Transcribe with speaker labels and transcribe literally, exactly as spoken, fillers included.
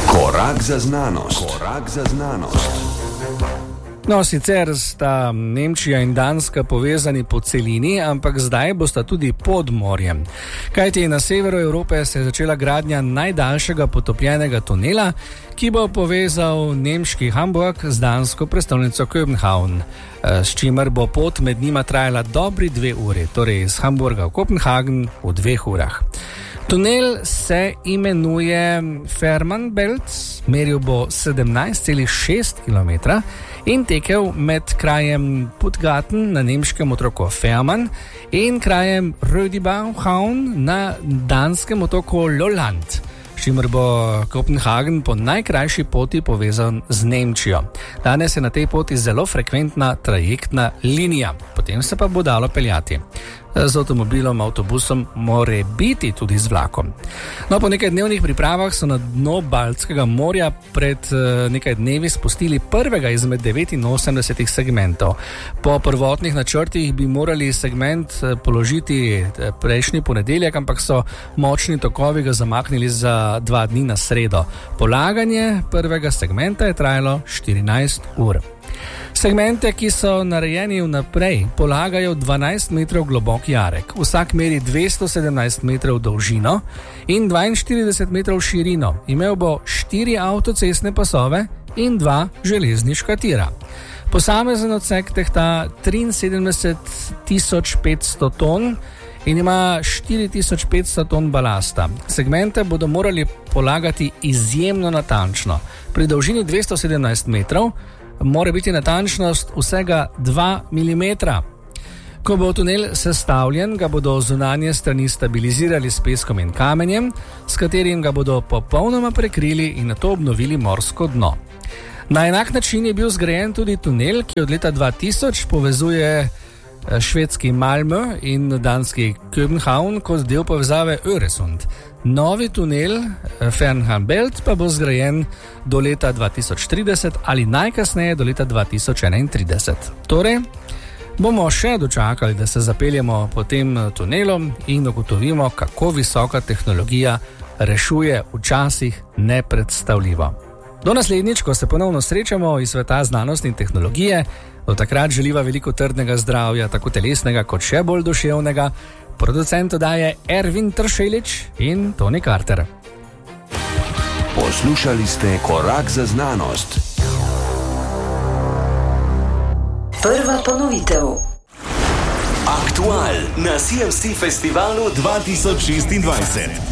Speaker 1: Korak za znanost. Korak za znanost.
Speaker 2: No, sicer sta Nemčija in Danska povezani po celini, ampak zdaj bosta tudi pod morjem. Kajti na severu Evrope se je začela gradnja najdaljšega potopljenega tunela, ki bo povezal nemški Hamburg z dansko prestolnico Kopenhagen, s čimer bo pot med njima trajala dobri dve uri, torej iz Hamburga v Kopenhagen v dveh urah. Tunel se imenuje Fehmarnbelt, meril bo sedemnajst celih šest kilometra in tekel med krajem Puttgarten na nemškem otoku Fehmarn in krajem Rödibauhaun na danskem otoku Lolland, s čimer bo Kopenhagen po najkrajši poti povezan z Nemčijo. Danes je na tej poti zelo frekventna trajektna linija, potem se pa bo dalo peljati z avtomobilom, avtobusom, more biti tudi z vlakom. No, po nekaj dnevnih pripravah so na dno Baltskega morja pred nekaj dnevi spustili prvega izmed devetinosemdesetih segmentov. Po prvotnih načrtih bi morali segment položiti prejšnji ponedeljek, ampak so močni tokovi ga zamaknili za dva dni na sredo. Polaganje prvega segmenta je trajalo štirinajst ur. Segmente, ki so narejeni vnaprej, polagajo dvanajst metrov globok jarek. Vsak meri dvesto sedemnajst metrov dolžino in dvainštirideset metrov širino. Imel bo štiri avtocestne pasove in dva železniška tira. Posamezen odsek tehta triinsedemdeset tisoč petsto ton in ima štiri tisoč petsto ton balasta. Segmente bodo morali polagati izjemno natančno. Pri dolžini dvesto sedemnajst metrov mora biti natančnost vsega dva milimetra. Ko bo tunel sestavljen, ga bodo zunanje strani stabilizirali s peskom in kamenjem, s katerim ga bodo popolnoma prekrili in nato obnovili morsko dno. Na enak način je bil zgrajen tudi tunel, ki od leta dva tisoč povezuje švedski Malmö in danski Kopenhagen kot del povezave Öresund. Novi tunel Fehmarnbelt pa bo zgrajen do leta dva tisoč trideset ali najkasneje do leta dva tisoč enaintrideset. Torej, bomo še dočakali, da se zapeljemo po tem tunelom in ugotovimo, kako visoka tehnologija rešuje včasih nepredstavljivo. Do naslednjič, ko se ponovno srečamo iz sveta znanosti in tehnologije, do takrat želiva veliko trdnega zdravja, tako telesnega kot še bolj duševnega. Producent oddaje Ervin Tršelič in Tony Carter.
Speaker 1: Poslušali ste Korak za znanost.
Speaker 3: Prva ponovitev.
Speaker 4: Aktual na C M C festivalu dva tisoč šestindvajset.